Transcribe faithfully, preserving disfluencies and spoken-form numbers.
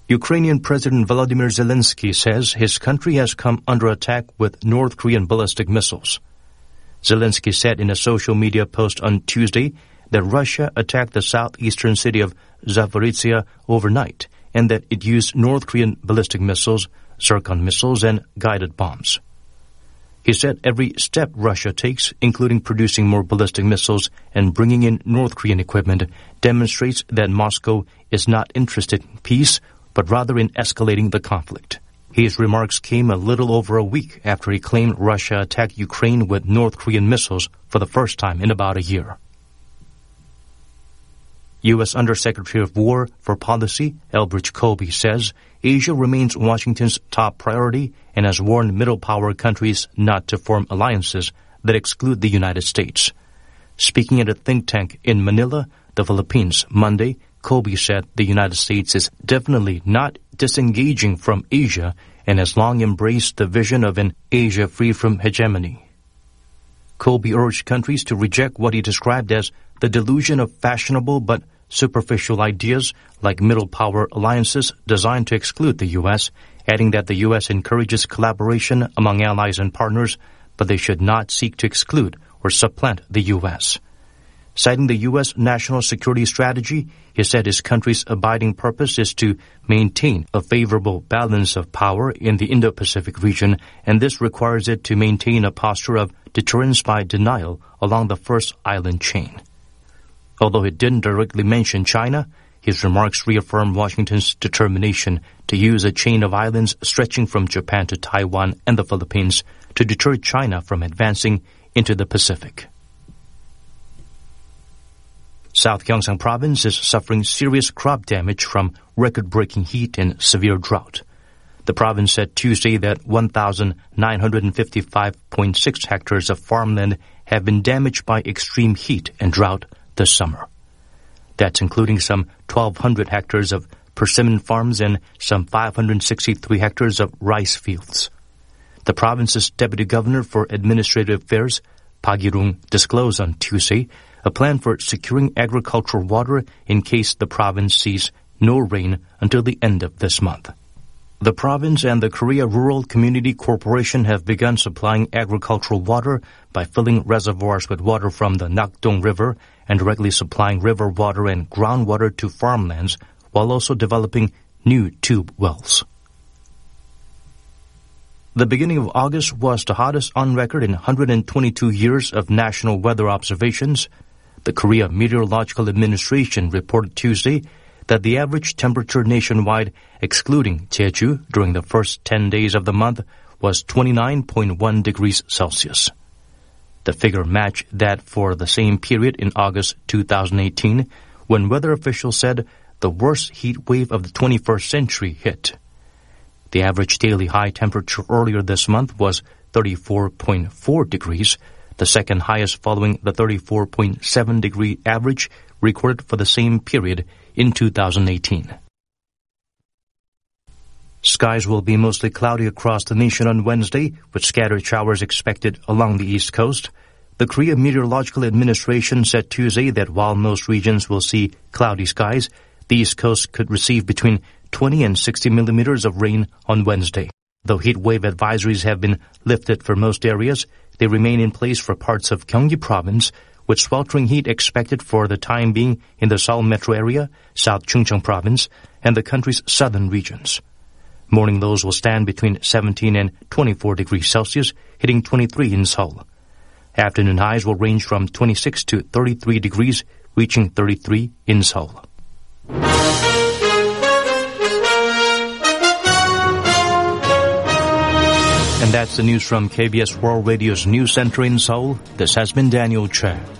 Ukrainian President Volodymyr Zelensky says his country has come under attack with North Korean ballistic missiles. Zelensky said in a social media post on Tuesday that Russia attacked the southeastern city of Zaporizhzhia overnight and that it used North Korean ballistic missiles, Zircon missiles, and guided bombs. He said every step Russia takes, including producing more ballistic missiles and bringing in North Korean equipment, demonstrates that Moscow is not interested in peace, but rather in escalating the conflict. His remarks came a little over a week after he claimed Russia attacked Ukraine with North Korean missiles for the first time in about a year. U S Undersecretary of War for Policy Elbridge Colby says Asia remains Washington's top priority and has warned middle-power countries not to form alliances that exclude the United States. Speaking at a think tank in Manila, the Philippines, Monday, Colby said the United States is definitely not disengaging from Asia and has long embraced the vision of an Asia free from hegemony. Colby urged countries to reject what he described as the delusion of fashionable but superficial ideas like middle power alliances designed to exclude the U S, adding that the U S encourages collaboration among allies and partners, but they should not seek to exclude or supplant the U S. Citing the U S national security strategy, he said his country's abiding purpose is to maintain a favorable balance of power in the Indo-Pacific region, and this requires it to maintain a posture of deterrence by denial along the first island chain. Although he didn't directly mention China, his remarks reaffirmed Washington's determination to use a chain of islands stretching from Japan to Taiwan and the Philippines to deter China from advancing into the Pacific. South Gyeongsang Province is suffering serious crop damage from record-breaking heat and severe drought. The province said Tuesday that one thousand nine hundred fifty-five point six hectares of farmland have been damaged by extreme heat and drought this summer. That's including some twelve hundred hectares of persimmon farms and some five hundred sixty-three hectares of rice fields. The province's Deputy Governor for Administrative Affairs, Park Gi-rung, disclosed on Tuesday a plan for securing agricultural water in case the province sees no rain until the end of this month. The province and the Korea Rural Community Corporation have begun supplying agricultural water by filling reservoirs with water from the Nakdong River and directly supplying river water and groundwater to farmlands, while also developing new tube wells. The beginning of August was the hottest on record in one hundred twenty-two years of national weather observations. The Korea Meteorological Administration reported Tuesday that the average temperature nationwide, excluding Jeju, during the first ten days of the month was twenty-nine point one degrees Celsius. The figure matched that for the same period in August two thousand eighteen, when weather officials said the worst heat wave of the twenty-first century hit. The average daily high temperature earlier this month was thirty-four point four degrees, the second highest following the thirty-four point seven degree average recorded for the same period in two thousand eighteen. Skies will be mostly cloudy across the nation on Wednesday, with scattered showers expected along the East Coast. The Korea Meteorological Administration said Tuesday that while most regions will see cloudy skies, the East Coast could receive between twenty and sixty millimeters of rain on Wednesday. Though heat wave advisories have been lifted for most areas, they remain in place for parts of Gyeonggi Province, with sweltering heat expected for the time being in the Seoul metro area, South Chungcheong Province, and the country's southern regions. Morning lows will stand between seventeen and twenty-four degrees Celsius, hitting twenty-three in Seoul. Afternoon highs will range from twenty-six to thirty-three degrees, reaching thirty-three in Seoul. And that's the news from K B S World Radio's News Center in Seoul. This has been Daniel Che.